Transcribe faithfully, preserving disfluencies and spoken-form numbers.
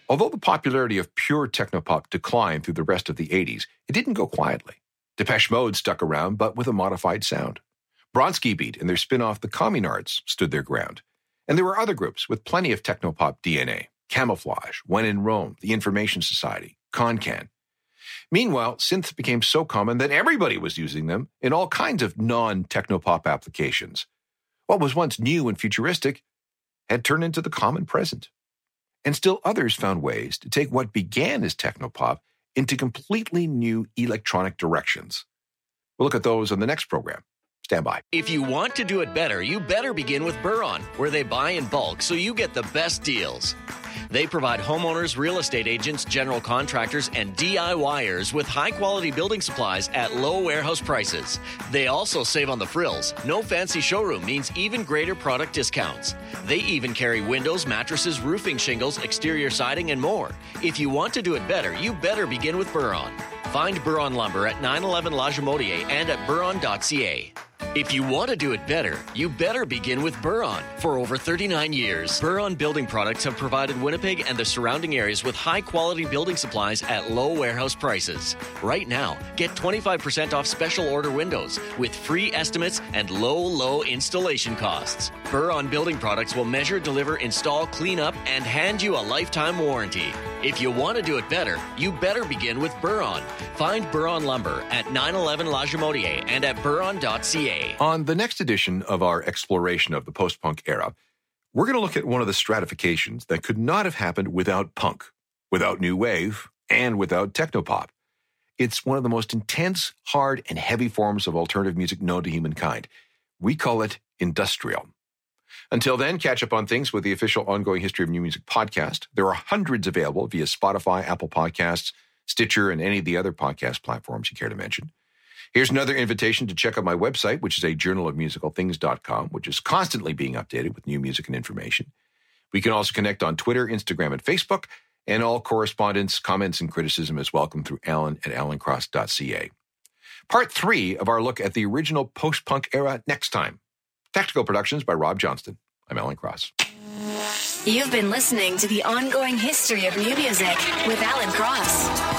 Although the popularity of pure technopop declined through the rest of the eighties, it didn't go quietly. Depeche Mode stuck around, but with a modified sound. Bronski Beat and their spin-off The Communards stood their ground. And there were other groups with plenty of technopop D N A. Camouflage, When in Rome, The Information Society, Concan. Meanwhile, synths became so common that everybody was using them in all kinds of non-technopop applications. What was once new and futuristic had turned into the common present. And still others found ways to take what began as technopop into completely new electronic directions. We'll look at those on the next program. Stand by. If you want to do it better, you better begin with Buron, where they buy in bulk so you get the best deals. They provide homeowners, real estate agents, general contractors, and DIYers with high-quality building supplies at low warehouse prices. They also save on the frills. No fancy showroom means even greater product discounts. They even carry windows, mattresses, roofing shingles, exterior siding, and more. If you want to do it better, you better begin with Buron. Find Buron Lumber at nine eleven La Jamodier and at buron dot c a. If you want to do it better, you better begin with Buron. For over thirty-nine years, Buron Building Products have provided Winnipeg and the surrounding areas with high-quality building supplies at low warehouse prices. Right now, get twenty-five percent off special order windows with free estimates and low, low installation costs. Buron Building Products will measure, deliver, install, clean up, and hand you a lifetime warranty. If you want to do it better, you better begin with Buron. Find Buron Lumber at nine eleven La Jamodier and at buron dot c a. On the next edition of our exploration of the post-punk era, we're going to look at one of the stratifications that could not have happened without punk, without new wave, and without technopop. It's one of the most intense, hard, and heavy forms of alternative music known to humankind. We call it industrial. Until then, catch up on things with the official Ongoing History of New Music podcast. There are hundreds available via Spotify, Apple Podcasts, Stitcher, and any of the other podcast platforms you care to mention. Here's another invitation to check out my website, which is a journal of musical things dot com, which is constantly being updated with new music and information. We can also connect on Twitter, Instagram, and Facebook, and all correspondence, comments, and criticism is welcome through alan at alan cross dot c a. Part three of our look at the original post-punk era next time. Tactical Productions by Rob Johnston. I'm Alan Cross. You've been listening to the Ongoing History of New Music with Alan Cross.